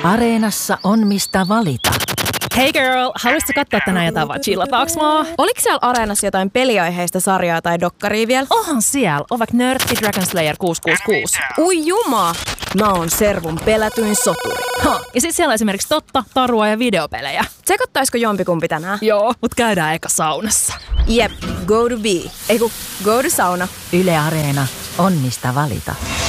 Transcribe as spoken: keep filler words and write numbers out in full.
Areenassa on mistä valita. Hey girl, haluaisitko katsoa tänään jotain vai chillataaks mua? Oliko siellä Areenassa jotain peliaiheista sarjaa tai dokkaria vielä? Onhan siellä, on vaikka Nörtti Dragon Slayer kuusi kuusi kuusi. Ui juma! Mä oon Servun pelätyin soturi. Ha, ja sit siellä on esimerkiksi totta, tarua ja videopelejä. Tsekattaisiko jompikumpi tänään? Joo, mut käydään eka saunassa. Jep, go to be. Eiku, go to sauna. Yle Areena on mistä valita.